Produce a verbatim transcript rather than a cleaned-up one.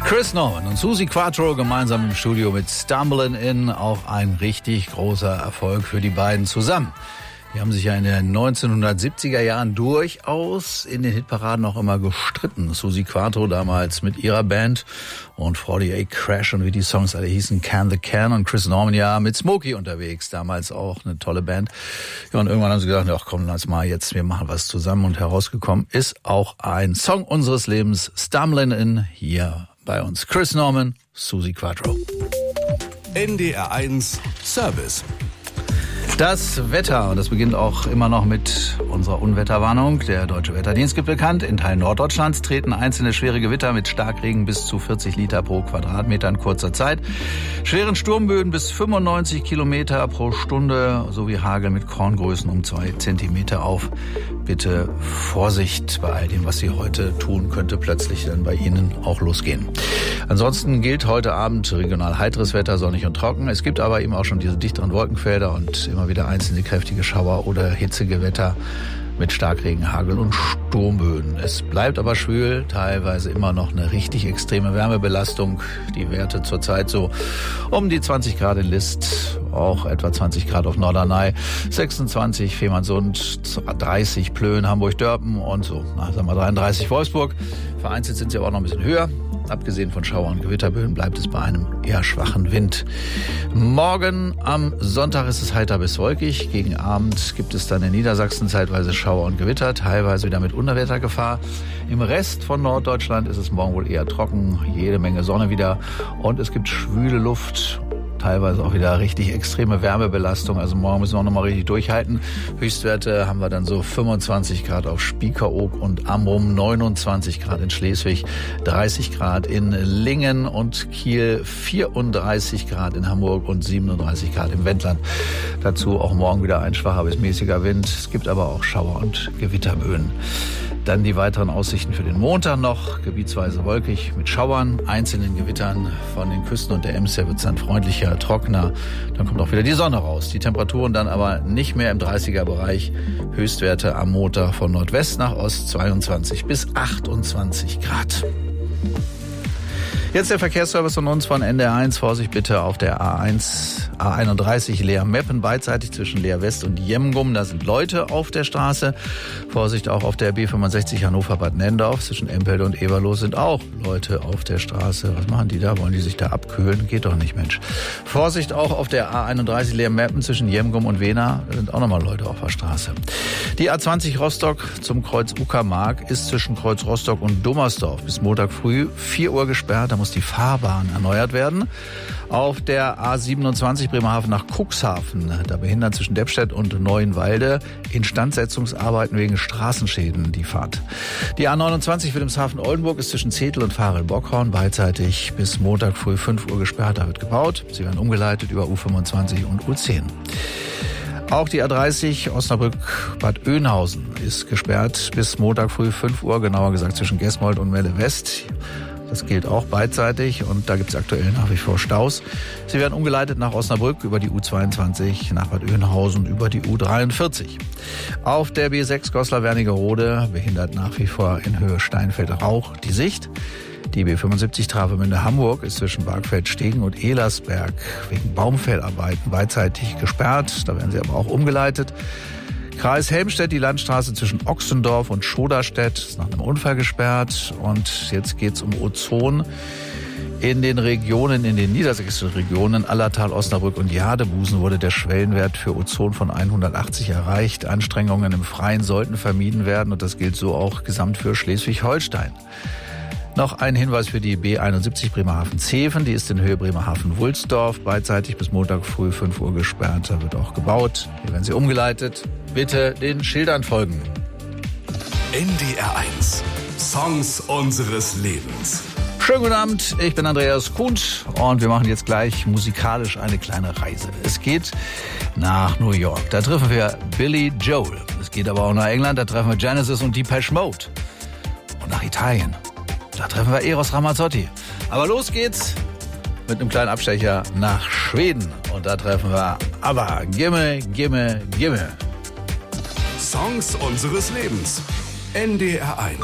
Chris Norman und Suzi Quatro gemeinsam im Studio mit Stumbling In, auch ein richtig großer Erfolg für die beiden zusammen. Die haben sich ja in den neunzehnhundertsiebziger Jahren durchaus in den Hitparaden auch immer gestritten. Suzi Quatro damals mit ihrer Band und achtundvierzig Crash und wie die Songs alle hießen, Can the Can, und Chris Norman ja mit Smokey unterwegs, damals auch eine tolle Band. Ja, und irgendwann haben sie gesagt, ach komm, lass mal jetzt, wir machen was zusammen, und herausgekommen ist auch ein Song unseres Lebens, Stumbling In, hier bei uns. Chris Norman, Suzi Quatro. N D R eins Service. Das Wetter, und das beginnt auch immer noch mit unserer Unwetterwarnung. Der Deutsche Wetterdienst gibt bekannt, in Teilen Norddeutschlands treten einzelne schwere Gewitter mit Starkregen bis zu vierzig Liter pro Quadratmeter in kurzer Zeit, schweren Sturmböen bis fünfundneunzig Kilometer pro Stunde sowie Hagel mit Korngrößen um zwei Zentimeter auf. Bitte Vorsicht bei all dem, was Sie heute tun, könnte plötzlich dann bei Ihnen auch losgehen. Ansonsten gilt heute Abend regional heiteres Wetter, sonnig und trocken. Es gibt aber eben auch schon diese dichteren Wolkenfelder und immer wieder einzelne kräftige Schauer oder Hitzegewitter mit Starkregen, Hagel und Sturmböen. Es bleibt aber schwül, teilweise immer noch eine richtig extreme Wärmebelastung. Die Werte zurzeit so um die zwanzig Grad in List, auch etwa zwanzig Grad auf Norderney, sechsundzwanzig Fehmarnsund, dreißig Plön, Hamburg-Dörpen und so, na, sagen wir dreiunddreißig Wolfsburg. Vereinzelt sind sie aber auch noch ein bisschen höher. Abgesehen von Schauer- und Gewitterböen bleibt es bei einem eher schwachen Wind. Morgen am Sonntag ist es heiter bis wolkig. Gegen Abend gibt es dann in Niedersachsen zeitweise Schauer und Gewitter, teilweise wieder mit Unwettergefahr. Im Rest von Norddeutschland ist es morgen wohl eher trocken, jede Menge Sonne wieder, und es gibt schwüle Luft. Teilweise auch wieder richtig extreme Wärmebelastung. Also morgen müssen wir auch noch mal richtig durchhalten. Höchstwerte haben wir dann so fünfundzwanzig Grad auf Spiekeroog und Amrum, neunundzwanzig Grad in Schleswig, dreißig Grad in Lingen und Kiel, vierunddreißig Grad in Hamburg und siebenunddreißig Grad im Wendland. Dazu auch morgen wieder ein schwacher bis mäßiger Wind. Es gibt aber auch Schauer- und Gewitterböen. Dann die weiteren Aussichten für den Montag noch. Gebietsweise wolkig mit Schauern, einzelnen Gewittern. Von den Küsten und der Ems her wird es dann freundlicher, trockener. Dann kommt auch wieder die Sonne raus. Die Temperaturen dann aber nicht mehr im dreißiger Bereich. Höchstwerte am Montag von Nordwest nach Ost zweiundzwanzig bis achtundzwanzig Grad. Jetzt der Verkehrsservice von uns von N D R eins. Vorsicht bitte auf der A eins, A einunddreißig Leer-Meppen, beidseitig zwischen Leer West und Jemgum. Da sind Leute auf der Straße. Vorsicht auch auf der B fünfundsechzig Hannover-Bad Nendorf. Zwischen Empelde und Eberloh sind auch Leute auf der Straße. Was machen die da? Wollen die sich da abkühlen? Geht doch nicht, Mensch. Vorsicht auch auf der A einunddreißig Leer-Meppen zwischen Jemgum und Wehna. Da sind auch nochmal Leute auf der Straße. Die A zwanzig Rostock zum Kreuz Uckermark ist zwischen Kreuz Rostock und Dummersdorf bis Montag früh vier Uhr gesperrt. Da muss die Fahrbahn erneuert werden. Auf der A siebenundzwanzig Bremerhaven nach Cuxhaven, da behindern zwischen Deppstedt und Neuenwalde Instandsetzungsarbeiten wegen Straßenschäden die Fahrt. Die A neunundzwanzig Wilhelmshaven-Oldenburg ist zwischen Zetel und Varel-Bockhorn beidseitig bis Montag früh fünf Uhr gesperrt. Da wird gebaut. Sie werden umgeleitet über U fünfundzwanzig und U zehn. Auch die A dreißig Osnabrück-Bad Oeynhausen ist gesperrt bis Montag früh fünf Uhr, genauer gesagt zwischen Gesmold und Melle West. Das gilt auch beidseitig und da gibt es aktuell nach wie vor Staus. Sie werden umgeleitet nach Osnabrück über die U zweiundzwanzig, nach Bad Oeynhausen über die U dreiundvierzig. Auf der B sechs Goslar-Wernigerode behindert nach wie vor in Höhe Steinfeld-Rauch die Sicht. Die B fünfundsiebzig Travemünde Hamburg ist zwischen Bargfeld-Stegen und Ehlersberg wegen Baumfällarbeiten beidseitig gesperrt. Da werden sie aber auch umgeleitet. Kreis Helmstedt, die Landstraße zwischen Ochsendorf und Schoderstedt ist nach einem Unfall gesperrt. Und jetzt geht's um Ozon. In den Regionen, in den niedersächsischen Regionen Allertal, Osnabrück und Jadebusen wurde der Schwellenwert für Ozon von hundertachtzig erreicht. Anstrengungen im Freien sollten vermieden werden und das gilt so auch gesamt für Schleswig-Holstein. Noch ein Hinweis für die B einundsiebzig Bremerhaven-Zeven. Die ist in Höhe Bremerhaven-Wulsdorf beidseitig bis Montag früh fünf Uhr gesperrt. Da wird auch gebaut. Hier werden sie umgeleitet. Bitte den Schildern folgen. N D R eins. Songs unseres Lebens. Schönen guten Abend, ich bin Andreas Kuhnt und wir machen jetzt gleich musikalisch eine kleine Reise. Es geht nach New York. Da treffen wir Billy Joel. Es geht aber auch nach England. Da treffen wir Genesis und Depeche Mode. Und nach Italien. Da treffen wir Eros Ramazzotti. Aber los geht's mit einem kleinen Abstecher nach Schweden. Und da treffen wir ABBA. Gimme, gimme, gimme. Songs unseres Lebens. N D R eins.